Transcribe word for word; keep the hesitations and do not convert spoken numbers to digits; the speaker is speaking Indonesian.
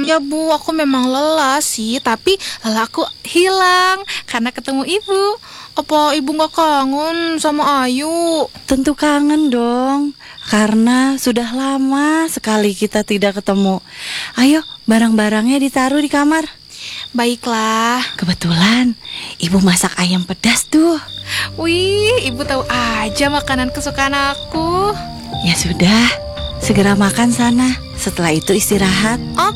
Ya Bu, aku memang lelah sih, tapi lelahku hilang karena ketemu Ibu. Apa Ibu gak kangen sama Ayu? Tentu kangen dong, karena sudah lama sekali kita tidak ketemu. Ayo, barang-barangnya ditaruh di kamar. Baiklah. Kebetulan Ibu masak ayam pedas tuh. Wih, Ibu tahu aja makanan kesukaan aku. Ya sudah, segera makan sana. Setelah itu istirahat.